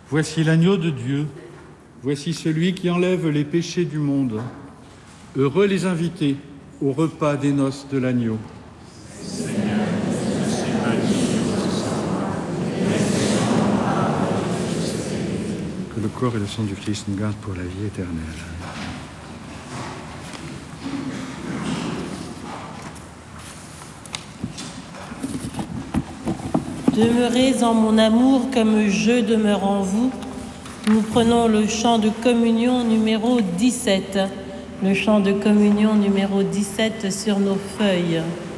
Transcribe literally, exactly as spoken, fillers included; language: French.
Voici l'agneau de Dieu, voici celui qui enlève les péchés du monde. Heureux les invités au repas des noces de l'agneau. Seigneur, je suis pas digne de ce savoir, que le corps et le sang du Christ nous gardent pour la vie éternelle. Demeurez en mon amour comme je demeure en vous. Nous prenons le chant de communion numéro dix-sept. Le chant de communion numéro dix-sept sur nos feuilles.